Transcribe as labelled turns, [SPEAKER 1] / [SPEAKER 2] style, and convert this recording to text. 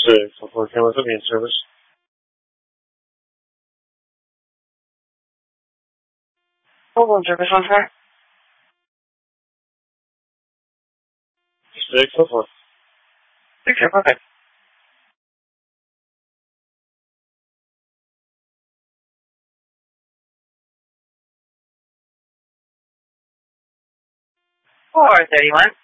[SPEAKER 1] 644 Kenworth will be in service.
[SPEAKER 2] Hold on, service on track.
[SPEAKER 1] 644.
[SPEAKER 2] Okay, perfect. All right, 31.